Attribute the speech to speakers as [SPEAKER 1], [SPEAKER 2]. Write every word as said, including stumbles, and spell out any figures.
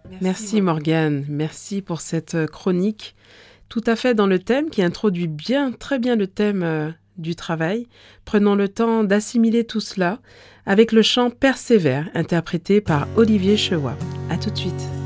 [SPEAKER 1] Merci
[SPEAKER 2] Merci
[SPEAKER 1] Morgane.
[SPEAKER 2] Morgane, merci pour cette euh, chronique tout à fait dans le thème qui introduit bien, très bien le thème euh, du travail. Prenons le temps d'assimiler tout cela avec le chant Persévère interprété par Olivier Chewa. À tout de suite.